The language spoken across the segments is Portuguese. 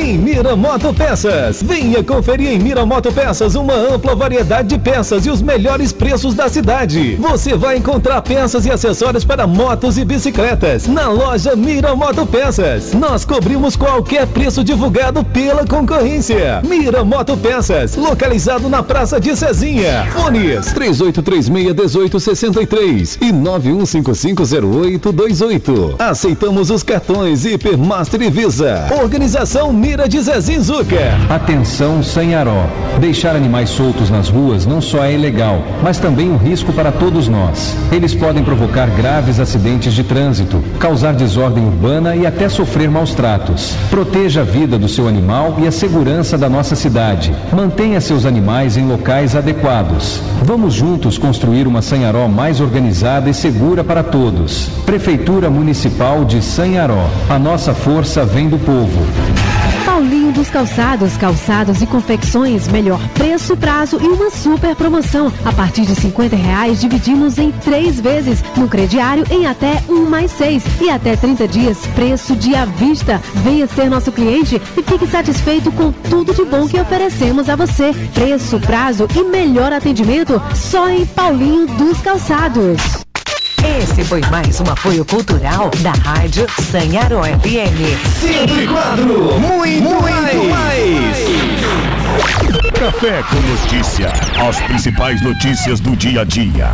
em Miramoto Peças. Venha conferir em Miramoto Peças uma ampla variedade de peças e os melhores preços da cidade. Você vai encontrar peças e acessórios para motos e bicicletas na loja Miramoto Peças. Nós cobrimos qualquer preço divulgado pela concorrência. Miramoto Peças, localizado na Praça de Cezinha. Fones 3836-1863 e 91550828. Aceitamos os cartões Hipermaster e Visa. Organização Mira de Zezinho Zucker. Atenção, Sanharó. Deixar animais soltos nas ruas não só é ilegal, mas também um risco para todos nós. Eles podem provocar graves acidentes de trânsito, causar desordem urbana e até sofrer maus tratos. Proteja a vida do seu animal e a segurança da nossa cidade. Mantenha seus animais em locais adequados. Vamos juntos construir uma Sanharó mais organizada e segura para todos. Prefeitura Municipal de Sanharó. A nossa força vem do povo. Paulinho dos Calçados, calçados e confecções, melhor preço, prazo e uma super promoção. A partir de R$50 dividimos em 3 vezes, no crediário em até 1+6 e até 30 dias, preço de à vista. Venha ser nosso cliente e fique satisfeito com tudo de bom que oferecemos a você. Preço, prazo e melhor atendimento só em Paulinho dos Calçados. Esse foi mais um apoio cultural da Rádio Sanharó FM. 104, muito mais. Café com Notícia. As principais notícias do dia a dia.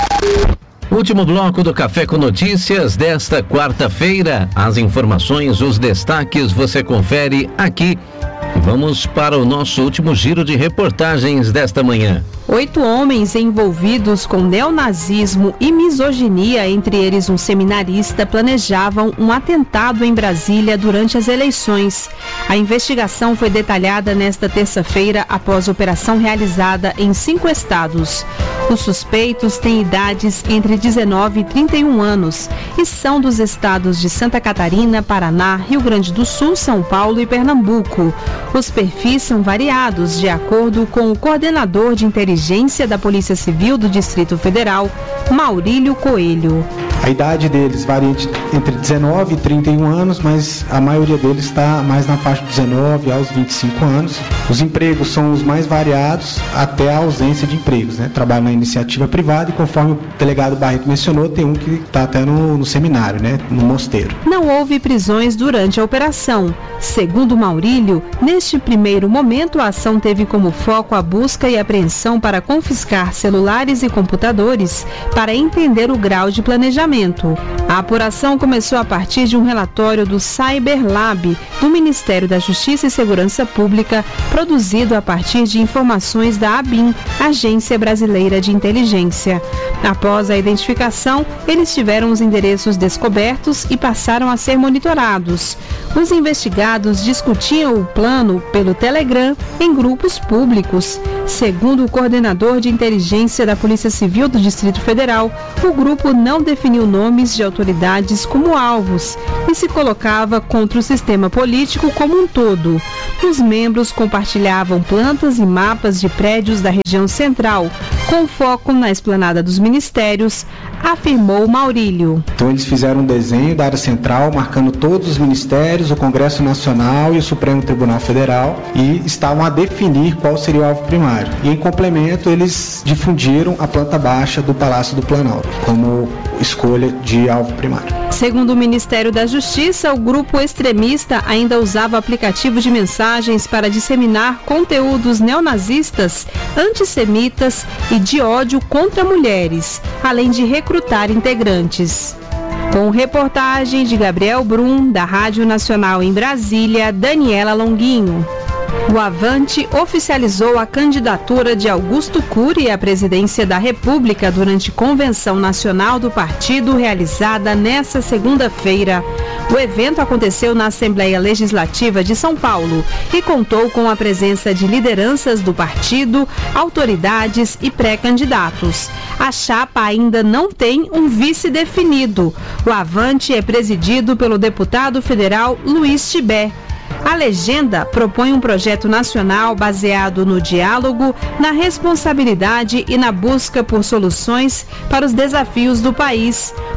Último bloco do Café com Notícias desta quarta-feira. As informações, os destaques você confere aqui. Vamos para o nosso último giro de reportagens desta manhã. 8 homens envolvidos com neonazismo e misoginia, entre eles um seminarista, planejavam um atentado em Brasília durante as eleições. A investigação foi detalhada nesta terça-feira após operação realizada em 5 estados. Os suspeitos têm idades entre 19 e 31 anos e são dos estados de Santa Catarina, Paraná, Rio Grande do Sul, São Paulo e Pernambuco. Os perfis são variados, de acordo com o coordenador de inteligência da Polícia Civil do Distrito Federal, Maurílio Coelho. A idade deles varia entre 19 e 31 anos, mas a maioria deles está mais na faixa de 19 aos 25 anos. Os empregos são os mais variados, até a ausência de empregos, né? Trabalho na iniciativa privada e, conforme o delegado Barreto mencionou, tem um que está até no seminário, né? No mosteiro. Não houve prisões durante a operação. Segundo Maurílio, neste primeiro momento a ação teve como foco a busca e apreensão para confiscar celulares e computadores para entender o grau de planejamento. A apuração começou a partir de um relatório do Cyberlab, do Ministério da Justiça e Segurança Pública, produzido a partir de informações da ABIN, Agência Brasileira de Inteligência. Após a identificação, eles tiveram os endereços descobertos e passaram a ser monitorados. Os investigados discutiam o plano pelo Telegram em grupos públicos. Segundo o coordenador de inteligência da Polícia Civil do Distrito Federal, o grupo não definiu nomes de autoridades como alvos e se colocava contra o sistema político como um todo. Os membros compartilhavam plantas e mapas de prédios da região central, com foco na esplanada dos ministérios, afirmou Maurílio. Então eles fizeram um desenho da área central, marcando todos os ministérios, o Congresso Nacional e o Supremo Tribunal Federal, e estavam a definir qual seria o alvo primário. E em complemento, eles difundiram a planta baixa do Palácio do Planalto como escolha de alvo primário. Segundo o Ministério da Justiça, o grupo extremista ainda usava aplicativos de mensagens para disseminar conteúdos neonazistas, antissemitas e de ódio contra mulheres, além de recrutar integrantes. Com reportagem de Gabriel Brum, da Rádio Nacional em Brasília, Daniela Longuinho. O Avante oficializou a candidatura de Augusto Cury à presidência da República durante convenção nacional do partido realizada nesta segunda-feira. O evento aconteceu na Assembleia Legislativa de São Paulo e contou com a presença de lideranças do partido, autoridades e pré-candidatos. A chapa ainda não tem um vice definido. O Avante é presidido pelo deputado federal Luiz Tibé. A legenda propõe um projeto nacional baseado no diálogo, na responsabilidade e na busca por soluções para os desafios do país.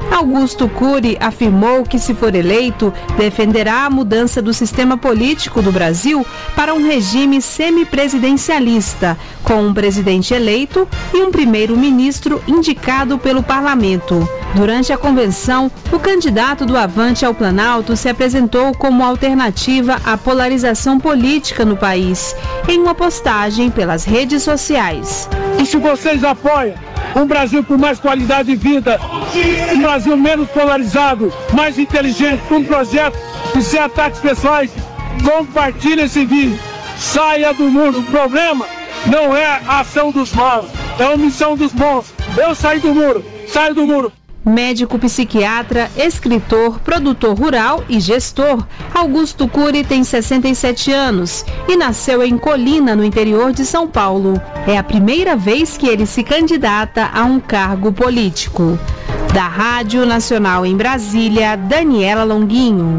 Augusto Cury afirmou que, se for eleito, defenderá a mudança do sistema político do Brasil para um regime semipresidencialista, com um presidente eleito e um primeiro-ministro indicado pelo parlamento. Durante a convenção, o candidato do Avante ao Planalto se apresentou como alternativa à polarização política no país, em uma postagem pelas redes sociais. E se vocês apoiam um Brasil com mais qualidade de vida, um Brasil menos polarizado, mais inteligente, com um projeto de sem ataques pessoais, compartilhe esse vídeo, saia do muro. O problema não é a ação dos maus, é a omissão dos bons. Eu saio do muro, saio do muro. Médico psiquiatra, escritor, produtor rural e gestor, Augusto Cury tem 67 anos e nasceu em Colina, no interior de São Paulo. É a primeira vez que ele se candidata a um cargo político. Da Rádio Nacional em Brasília, Daniela Longuinho.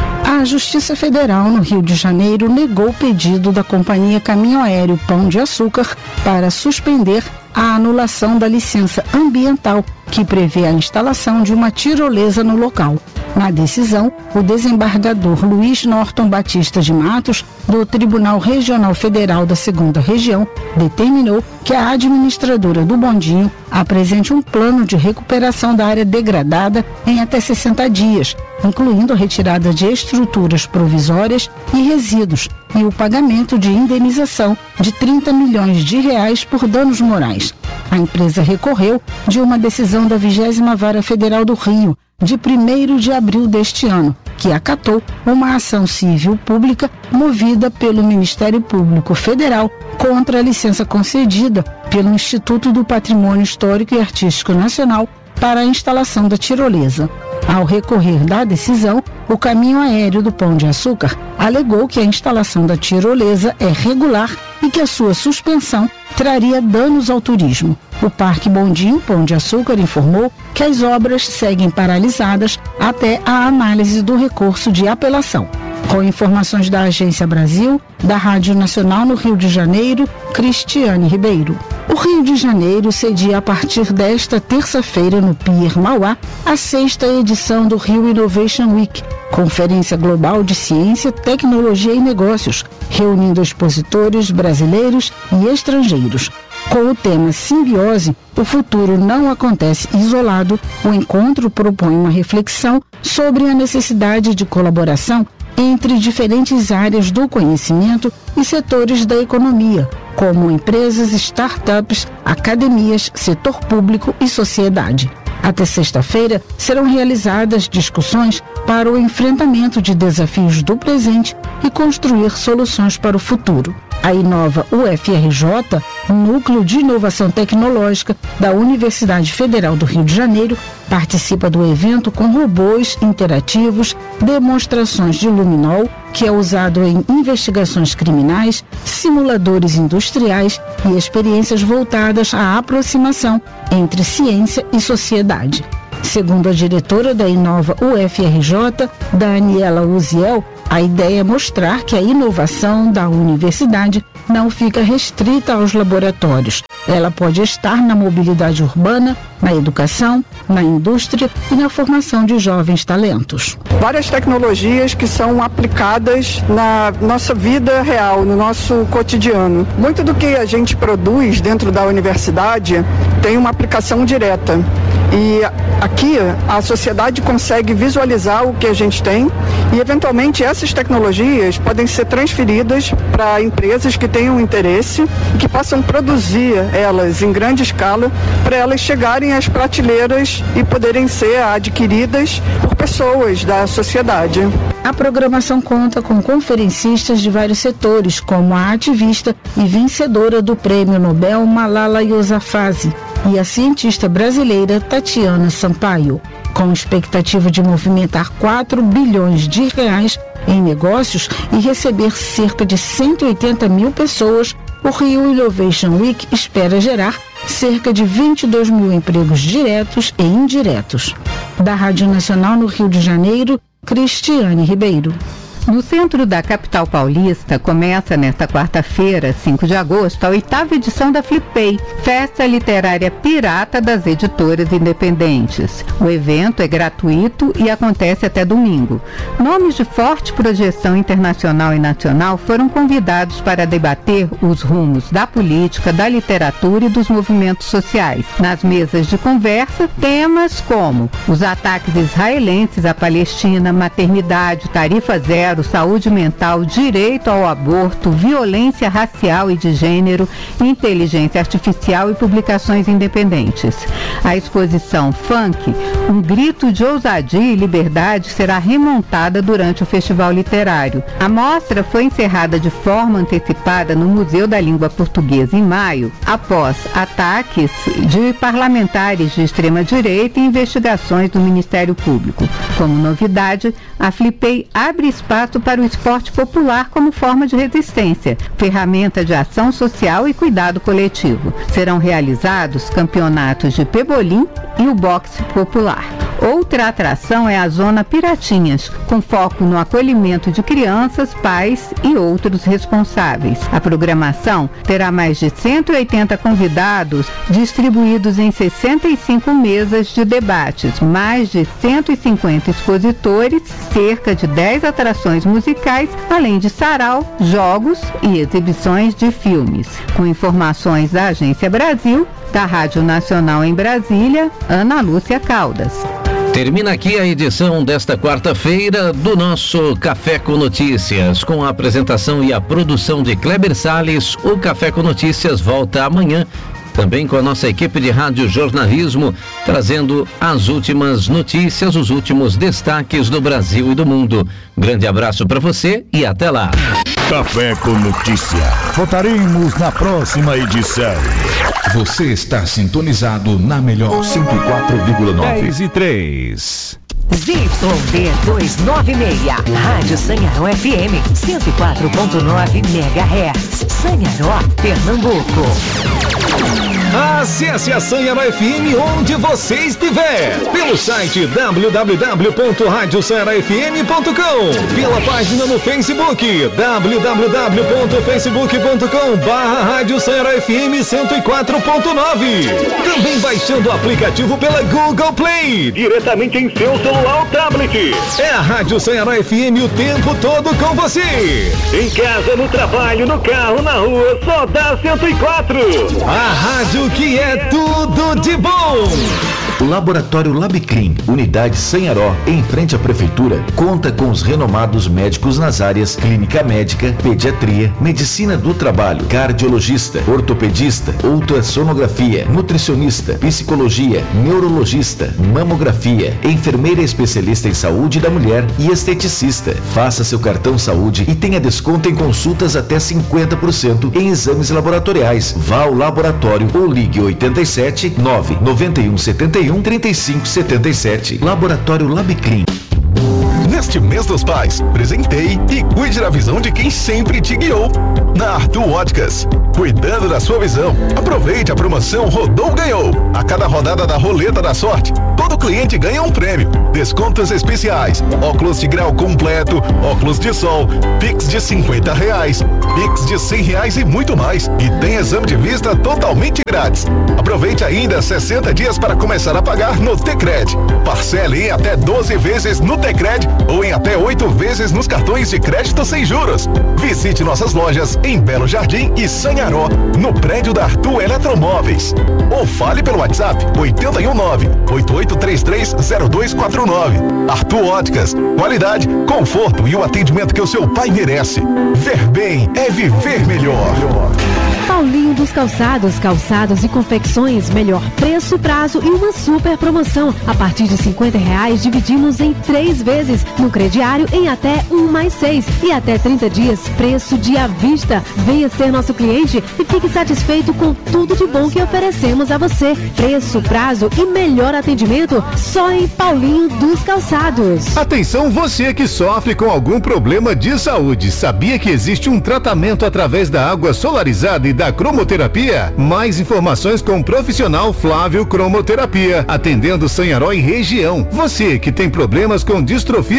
A Justiça Federal no Rio de Janeiro negou o pedido da companhia Caminho Aéreo Pão de Açúcar para suspender a anulação da licença ambiental que prevê a instalação de uma tirolesa no local. Na decisão, o desembargador Luiz Norton Batista de Matos, do Tribunal Regional Federal da 2ª Região, determinou que a administradora do bondinho apresente um plano de recuperação da área degradada em até 60 dias, incluindo a retirada de estruturas provisórias e resíduos e o pagamento de indenização de R$30 milhões por danos morais. A empresa recorreu de uma decisão da 20ª Vara Federal do Rio, de 1º de abril deste ano, que acatou uma ação civil pública movida pelo Ministério Público Federal contra a licença concedida pelo Instituto do Patrimônio Histórico e Artístico Nacional para a instalação da tirolesa. Ao recorrer da decisão, o Caminho Aéreo do Pão de Açúcar alegou que a instalação da tirolesa é regular e que a sua suspensão traria danos ao turismo. O Parque Bondinho Pão de Açúcar informou que as obras seguem paralisadas até a análise do recurso de apelação. Com informações da Agência Brasil, da Rádio Nacional no Rio de Janeiro, Cristiane Ribeiro. O Rio de Janeiro cedia a partir desta terça-feira no Pier Mauá a 6ª edição do Rio Innovation Week, conferência global de ciência, tecnologia e negócios, reunindo expositores brasileiros e estrangeiros. Com o tema Simbiose, o futuro não acontece isolado, o encontro propõe uma reflexão sobre a necessidade de colaboração entre diferentes áreas do conhecimento e setores da economia, como empresas, startups, academias, setor público e sociedade. Até sexta-feira, serão realizadas discussões para o enfrentamento de desafios do presente e construir soluções para o futuro. A Inova UFRJ, Núcleo de Inovação Tecnológica da Universidade Federal do Rio de Janeiro, participa do evento com robôs interativos, demonstrações de luminol, que é usado em investigações criminais, simuladores industriais e experiências voltadas à aproximação entre ciência e sociedade. Segundo a diretora da Inova UFRJ, Daniela Uziel, a ideia é mostrar que a inovação da universidade não fica restrita aos laboratórios. Ela pode estar na mobilidade urbana, na educação, na indústria e na formação de jovens talentos. Várias tecnologias que são aplicadas na nossa vida real, no nosso cotidiano. Muito do que a gente produz dentro da universidade tem uma aplicação direta. E aqui a sociedade consegue visualizar o que a gente tem e, eventualmente, essas tecnologias podem ser transferidas para empresas que tenham interesse e que possam produzir elas em grande escala para elas chegarem às prateleiras e poderem ser adquiridas por pessoas da sociedade. A programação conta com conferencistas de vários setores, como a ativista e vencedora do Prêmio Nobel Malala Yousafzai e a cientista brasileira Tatiana Sampaio, com expectativa de movimentar R$4 bilhões em negócios e receber cerca de 180 mil pessoas. O Rio Innovation Week espera gerar cerca de 22 mil empregos diretos e indiretos. Da Rádio Nacional no Rio de Janeiro, Cristiane Ribeiro. No centro da capital paulista, começa nesta quarta-feira, 5 de agosto, a 8ª edição da Flipei, Festa Literária Pirata das Editoras Independentes. O evento é gratuito e acontece até domingo. Nomes de forte projeção internacional e nacional foram convidados para debater os rumos da política, da literatura e dos movimentos sociais. Nas mesas de conversa, temas como os ataques israelenses à Palestina, maternidade, tarifa zero, saúde mental, direito ao aborto, violência racial e de gênero, inteligência artificial e publicações independentes. A exposição Funk, um grito de ousadia e liberdade, será remontada durante o Festival Literário. A mostra foi encerrada de forma antecipada no Museu da Língua Portuguesa em maio, após ataques de parlamentares de extrema-direita e investigações do Ministério Público. Como novidade, a Flipei abre espaço para o esporte popular como forma de resistência, ferramenta de ação social e cuidado coletivo. Serão realizados campeonatos de pebolim e o boxe popular. Outra atração é a Zona Piratinhas, com foco no acolhimento de crianças, pais e outros responsáveis. A programação terá mais de 180 convidados distribuídos em 65 mesas de debates, mais de 150 expositores, cerca de 10 atrações musicais, além de sarau, jogos e exibições de filmes. Com informações da Agência Brasil, da Rádio Nacional em Brasília, Ana Lúcia Caldas. Termina aqui a edição desta quarta-feira do nosso Café com Notícias. Com a apresentação e a produção de Kleber Salles, o Café com Notícias volta amanhã, também com a nossa equipe de rádio jornalismo, trazendo as últimas notícias, os últimos destaques do Brasil e do mundo. Grande abraço para você e até lá. Café com Notícia. Voltaremos na próxima edição. Você está sintonizado na melhor 104,9. 10:03. ZYD 296, Rádio Sanharó FM, 104.9 MHz, Sanharó, Pernambuco. Acesse a Sanharó FM onde você estiver, pelo site www.radiosanharofm.com, pela página no Facebook, www.facebook.com/Rádio Sanharó FM 104.9, também baixando o aplicativo pela Google Play, diretamente em seu celular ou tablet. É a Rádio Sanharó FM o tempo todo com você. Em casa, no trabalho, no carro, na rua, só dá 104. A rádio que é tudo de bom. Laboratório Labicrim, unidade Sanharó, em frente à prefeitura, conta com os renomados médicos nas áreas clínica médica, pediatria, medicina do trabalho, cardiologista, ortopedista, ultrassonografia, nutricionista, psicologia, neurologista, mamografia, enfermeira especialista em saúde da mulher e esteticista. Faça seu cartão saúde e tenha desconto em consultas até 50% em exames laboratoriais. Vá ao laboratório ou ligue 87 991 71 3577. Laboratório Labicrim. Neste mês dos pais, presenteie e cuide da visão de quem sempre te guiou. Na Arthur Óticas, cuidando da sua visão. Aproveite a promoção Rodou Ganhou. A cada rodada da Roleta da Sorte, todo cliente ganha um prêmio. Descontos especiais, óculos de grau completo, óculos de sol, Pix de R$50, Pix de R$100 e muito mais. E tem exame de vista totalmente grátis. Aproveite ainda 60 dias para começar a pagar no Tecred. Parcele em até 12 vezes no Tecred ou em até 8 vezes nos cartões de crédito sem juros. Visite nossas lojas em Belo Jardim e Sanharó, no prédio da Arthur Eletromóveis. Ou fale pelo WhatsApp 819-8833-0249. Arthur Óticas, qualidade, conforto e o atendimento que o seu pai merece. Ver bem é viver melhor. Paulinho dos Calçados, calçados e confecções, melhor preço, prazo e uma super promoção. A partir de R$50 dividimos em 3 vezes, no crediário em até 1+6 e até 30 dias, preço de à vista. Venha ser nosso cliente e fique satisfeito com tudo de bom que oferecemos a você. Preço, prazo e melhor atendimento só em Paulinho dos Calçados. Atenção você que sofre com algum problema de saúde. Sabia que existe um tratamento através da água solarizada e da cromoterapia? Mais informações com o profissional Flávio Cromoterapia, atendendo Sanharó e região. Você que tem problemas com distrofia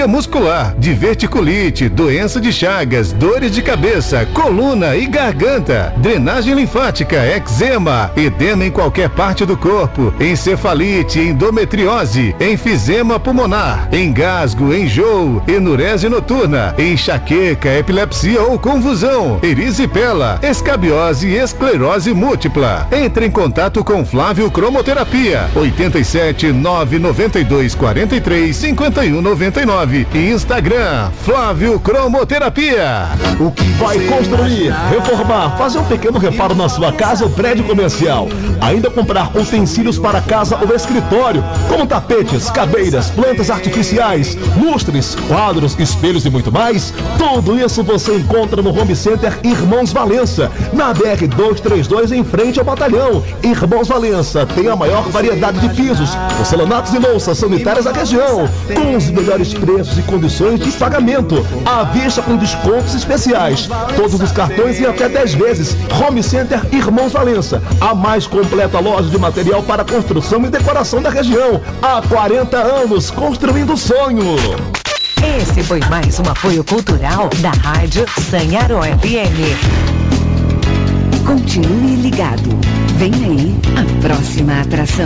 atrofia muscular, diverticulite, doença de Chagas, dores de cabeça, coluna e garganta, drenagem linfática, eczema, edema em qualquer parte do corpo, encefalite, endometriose, enfisema pulmonar, engasgo, enjoo, enurese noturna, enxaqueca, epilepsia ou convulsão, erisipela, escabiose e esclerose múltipla. Entre em contato com Flávio Cromoterapia, 87 992 43 51 99 e Instagram Flávio Cromoterapia. O que vai construir, reformar, fazer um pequeno reparo na sua casa ou prédio comercial, ainda comprar utensílios para casa ou escritório, como tapetes, cadeiras, plantas artificiais, lustres, quadros, espelhos e muito mais, tudo isso você encontra no Home Center Irmãos Valença, na BR 232 em frente ao batalhão. Irmãos Valença tem a maior variedade de pisos, porcelanatos e louças sanitárias da região, com os melhores preços e condições de pagamento, à vista com descontos especiais, todos os cartões em até 10 vezes. Home Center Irmãos Valença, a mais completa loja de material para construção e decoração da região, há 40 anos construindo sonho. Esse foi mais um apoio cultural da Rádio Sanharó FM. Continue ligado. Vem aí a próxima atração.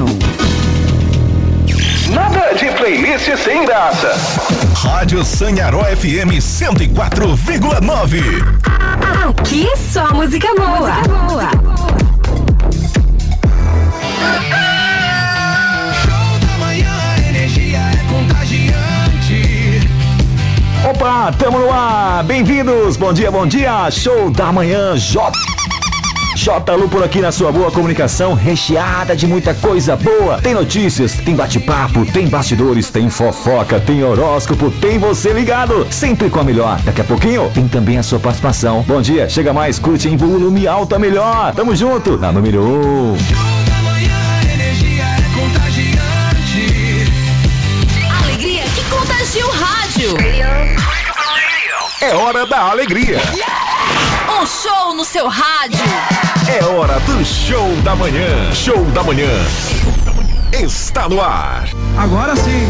Nada de playlist sem graça. Rádio Sanharó FM 104,9. Aqui só música boa. Opa, tamo no ar, bem-vindos, bom dia, show da manhã, J Lu por aqui na sua boa comunicação, recheada de muita coisa boa. Tem notícias, tem bate-papo, tem bastidores, tem fofoca, tem horóscopo, tem você ligado, sempre com a melhor. Daqui a pouquinho tem também a sua participação. Bom dia, chega mais, curte em volume alto a melhor. Tamo junto, na número 1. Alegria que contagia o rádio. É hora da alegria. Um show no seu rádio. É hora do show da manhã. Show da manhã está no ar. Agora sim.